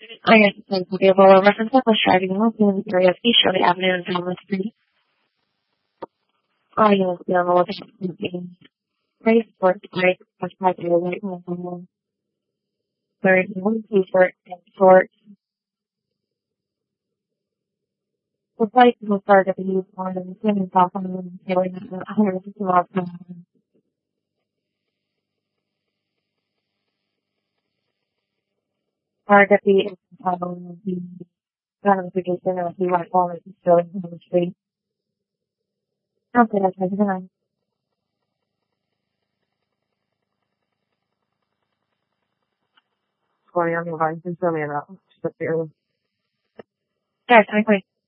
I am available a reference number driving north in the area of East Shirley Avenue and Falmouth Street. I am available in Praise for Great Perspective and there is one t-shirt and short. The site will start at the use one and the swimming top on the sailing at 150 miles per hour. Target the notification of the white wall is still in the street. Okay, that's my design. Scoring on the line, sincerely enough. Just up there. Yes, I agree.